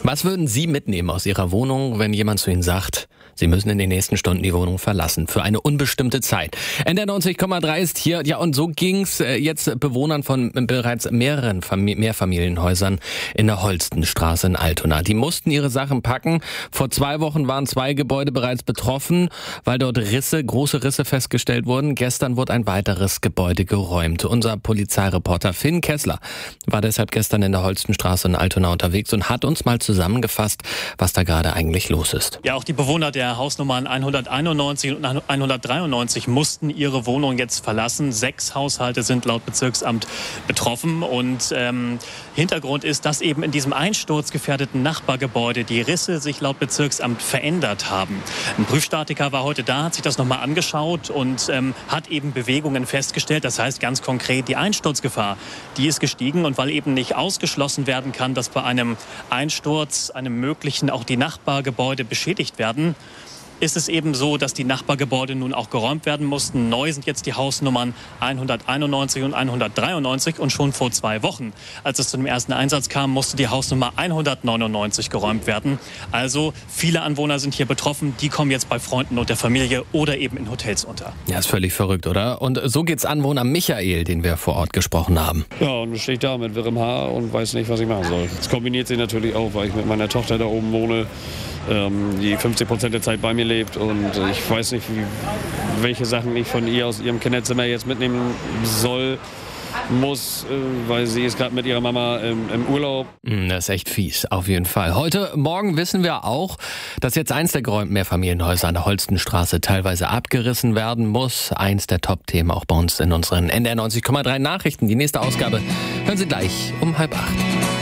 Was würden Sie mitnehmen aus Ihrer Wohnung, wenn jemand zu Ihnen sagt, Sie müssen in den nächsten Stunden die Wohnung verlassen, für eine unbestimmte Zeit? NDR 90,3 ist hier. Ja, und so ging's jetzt Bewohnern von bereits mehreren Mehrfamilienhäusern in der Holstenstraße in Altona. Die mussten ihre Sachen packen. Vor 2 Wochen waren 2 Gebäude bereits betroffen, weil dort große Risse festgestellt wurden. Gestern wurde ein weiteres Gebäude geräumt. Unser Polizeireporter Finn Kessler war deshalb gestern in der Holstenstraße in Altona unterwegs und hat uns mal zusammengefasst, was da gerade eigentlich los ist. Ja, auch die Bewohner der Hausnummern 191 und 193 mussten ihre Wohnung jetzt verlassen. 6 Haushalte sind laut Bezirksamt betroffen. Und Hintergrund ist, dass eben in diesem einsturzgefährdeten Nachbargebäude die Risse sich laut Bezirksamt verändert haben. Ein Prüfstatiker war heute da, hat sich das nochmal angeschaut und hat eben Bewegungen festgestellt. Das heißt ganz konkret, die Einsturzgefahr, die ist gestiegen. Und weil eben nicht ausgeschlossen werden kann, dass bei einem Einsturz, einem möglichen, auch die Nachbargebäude beschädigt werden, ist es eben so, dass die Nachbargebäude nun auch geräumt werden mussten. Neu sind jetzt die Hausnummern 191 und 193 und schon vor 2 Wochen, als es zu dem ersten Einsatz kam, musste die Hausnummer 199 geräumt werden. Also viele Anwohner sind hier betroffen, die kommen jetzt bei Freunden und der Familie oder eben in Hotels unter. Ja, ist völlig verrückt, oder? Und so geht's Anwohner Michael, den wir vor Ort gesprochen haben. Ja, und dann stehe ich da mit wirrem Haar und weiß nicht, was ich machen soll. Es kombiniert sich natürlich auch, weil ich mit meiner Tochter da oben wohne, die 50% der Zeit bei mir lebt und ich weiß nicht, welche Sachen ich von ihr aus ihrem Kinderzimmer jetzt mitnehmen muss, weil sie ist gerade mit ihrer Mama im Urlaub. Das ist echt fies, auf jeden Fall. Heute Morgen wissen wir auch, dass jetzt eins der geräumten Mehrfamilienhäuser an der Holstenstraße teilweise abgerissen werden muss. Eins der Top-Themen auch bei uns in unseren NDR 90,3 Nachrichten. Die nächste Ausgabe hören Sie gleich um 7:30.